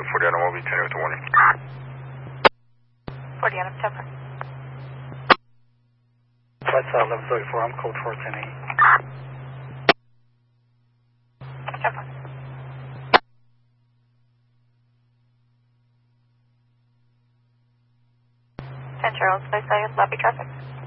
40 Adam will be 10 with the warning. 40 Adam, 10. Flight 1134, I'm code 410A. 10. 10 Charles, place lobby traffic.